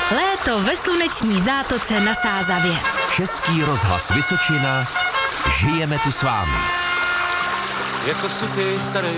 Léto ve sluneční zátoce na Sázavě. Český rozhlas Vysočina. Žijeme tu s vámi. Jako suchý starý